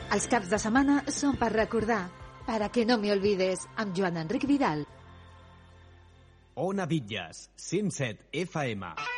Els caps de setmana són per recordar. Para que no me olvides, amb Joan Enric Vidal. Ona Bitlles, 107 FM.